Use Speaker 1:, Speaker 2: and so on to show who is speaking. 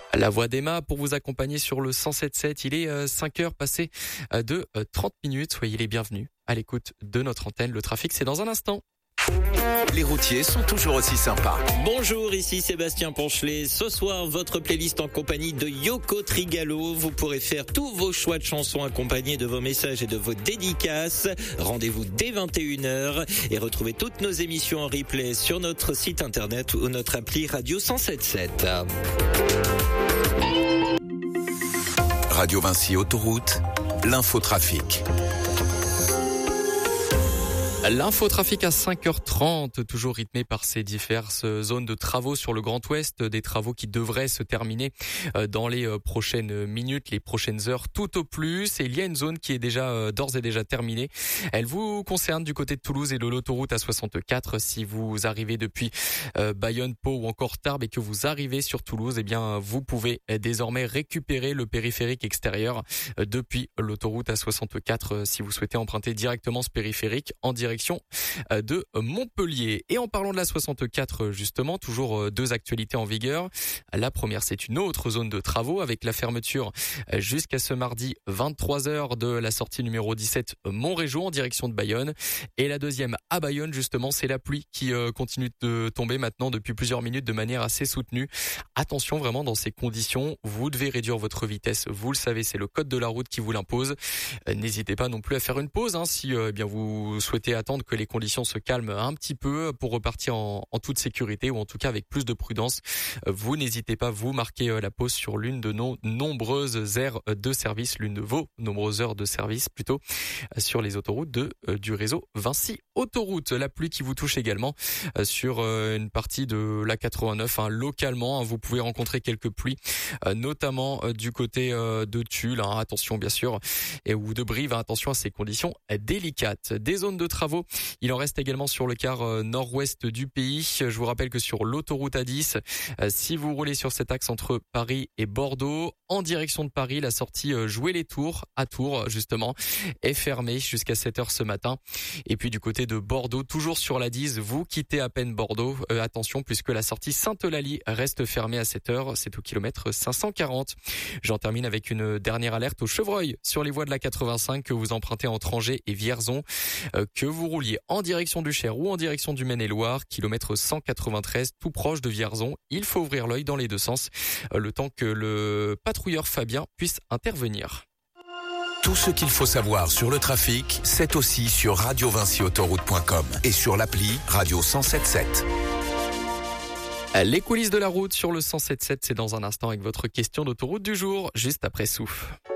Speaker 1: La voix d'Emma pour vous accompagner sur le 107.7. Il est 5h passé de 30 minutes. Soyez les bienvenus à l'écoute de notre antenne. Le trafic, c'est dans un instant.
Speaker 2: Les routiers sont toujours aussi sympas.
Speaker 3: Bonjour, ici Sébastien Ponchelet. Ce soir, votre playlist en compagnie de Yoko Trigalo. Vous pourrez faire tous vos choix de chansons accompagnés de vos messages et de vos dédicaces. Rendez-vous dès 21h et retrouvez toutes nos émissions en replay sur notre site internet ou notre appli Radio 107.7.
Speaker 2: Radio Vinci Autoroute, l'infotrafic.
Speaker 1: L'infotrafic à 5h30, toujours rythmé par ces diverses zones de travaux sur le Grand Ouest, des travaux qui devraient se terminer dans les prochaines minutes, les prochaines heures, tout au plus. Et il y a une zone qui est déjà d'ores et déjà terminée. Elle vous concerne du côté de Toulouse et de l'autoroute A64. Si vous arrivez depuis Bayonne, Pau ou encore Tarbes et que vous arrivez sur Toulouse, eh bien vous pouvez désormais récupérer le périphérique extérieur depuis l'autoroute A64 si vous souhaitez emprunter directement ce périphérique en direction de Montpellier. Et en parlant de la 64, justement, toujours deux actualités en vigueur. La première, c'est une autre zone de travaux avec la fermeture jusqu'à ce mardi 23h de la sortie numéro 17 Montrégeau en direction de Bayonne. Et la deuxième à Bayonne, justement, c'est la pluie qui continue de tomber maintenant depuis plusieurs minutes de manière assez soutenue. Attention vraiment dans ces conditions, vous devez réduire votre vitesse. Vous le savez, c'est le code de la route qui vous l'impose. N'hésitez pas non plus à faire une pause si bien vous souhaitez attendre que les conditions se calment un petit peu pour repartir en toute sécurité ou en tout cas avec plus de prudence. Vous n'hésitez pas, vous marquez la pause sur l'une de nos nombreuses aires de service, l'une de vos nombreuses heures de service plutôt, sur les autoroutes du réseau Vinci Autoroute. La pluie qui vous touche également sur une partie de la 89, localement. Vous pouvez rencontrer quelques pluies, notamment du côté de Tulle, attention bien sûr, ou de Brive, attention à ces conditions délicates. Des zones de travaux, il en reste également sur le quart nord-ouest du pays. Je vous rappelle que sur l'autoroute A10, si vous roulez sur cet axe entre Paris et Bordeaux, en direction de Paris, la sortie Jouer-les-Tours, à Tours justement, est fermée jusqu'à 7h ce matin. Et puis du côté de Bordeaux, toujours sur la 10, vous quittez à peine Bordeaux. Attention, puisque la sortie Sainte-Eulalie reste fermée à 7h, c'est au kilomètre 540. J'en termine avec une dernière alerte au chevreuil sur les voies de la 85 que vous empruntez entre Angers et Vierzon. Que vous rouliez en direction du Cher ou en direction du Maine-et-Loire, kilomètre 193, tout proche de Vierzon. Il faut ouvrir l'œil dans les deux sens, le temps que le patrouilleur Fabien puisse intervenir.
Speaker 2: Tout ce qu'il faut savoir sur le trafic, c'est aussi sur radiovinciautoroute.com et sur l'appli Radio 107.7.
Speaker 1: Les coulisses de la route sur le 107.7, c'est dans un instant avec votre question d'autoroute du jour, juste après Souffle.